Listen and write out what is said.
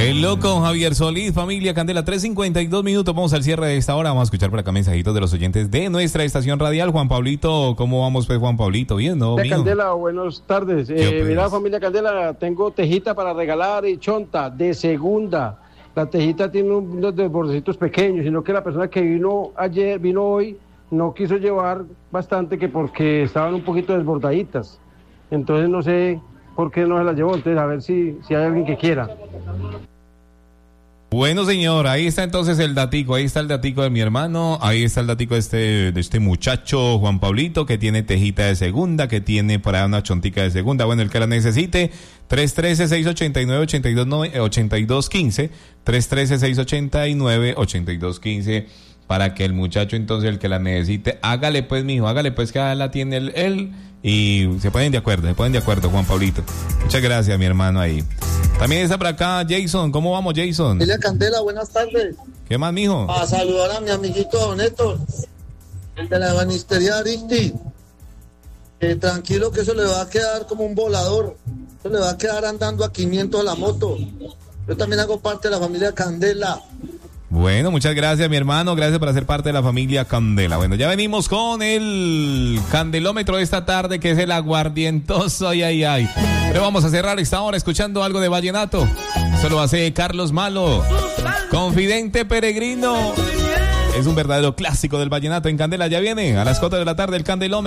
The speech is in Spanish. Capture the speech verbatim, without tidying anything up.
Hello con Javier Solís, familia Candela, tres cincuenta y dos minutos, vamos al cierre de esta hora, vamos a escuchar por acá mensajitos de los oyentes de nuestra estación radial. Juan Pablito, ¿cómo vamos pues Juan Pablito? ¿Bien, no? Hola, Candela, buenas tardes. Eh, mira, familia Candela, tengo tejita para regalar y chonta de segunda. La tejita tiene unos desbordecitos pequeños, sino que la persona que vino ayer, vino hoy, no quiso llevar bastante, que porque estaban un poquito desbordaditas. Entonces no sé por qué no se las llevó, entonces a ver si, si hay alguien que quiera. Bueno, señor, ahí está entonces el datico, ahí está el datico de mi hermano, ahí está el datico de este, de este muchacho Juan Pablito, que tiene tejita de segunda, que tiene para una chontica de segunda. Bueno, el que la necesite, tres uno tres, seis ocho nueve, ocho dos uno cinco, tres uno tres, seis ocho nueve, ocho dos uno cinco, para que el muchacho entonces, el que la necesite, hágale pues, mijo, hágale pues, que la tiene él, él, y se ponen de acuerdo, se ponen de acuerdo, Juan Pablito. Muchas gracias, mi hermano, ahí. También está por acá Jason. ¿Cómo vamos, Jason? Familia Candela, buenas tardes. ¿Qué más, mijo? A saludar a mi amiguito Don Héctor, el de la ebanistería Aristi. Eh, tranquilo que eso le va a quedar como un volador. Eso le va a quedar andando a quinientos a la moto. Yo también hago parte de la familia Candela. Bueno, muchas gracias, mi hermano. Gracias por hacer parte de la familia Candela. Bueno, ya venimos con el candelómetro de esta tarde, que es el aguardientoso. Ay, ay, ay. Pero vamos a cerrar esta hora escuchando algo de vallenato. Esto lo hace Carlos Malo. Confidente Peregrino. Es un verdadero clásico del vallenato en Candela. Ya viene a las cuatro de la tarde el candelómetro.